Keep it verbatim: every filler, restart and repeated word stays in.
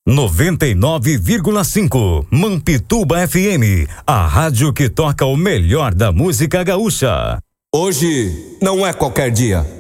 noventa e nove vírgula cinco Mampituba F M, a rádio que toca o melhor da música gaúcha. Hoje não é qualquer dia.